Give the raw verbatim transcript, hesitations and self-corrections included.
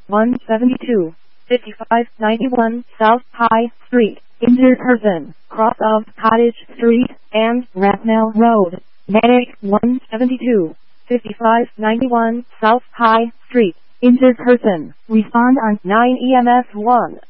one seventy-two, fifty-five ninety-one South High Street, injured person, cross of Cottage Street and Rathmell Road. Medic one seventy-two, fifty-five ninety-one South High Street, injured person, respond on nine E M S one.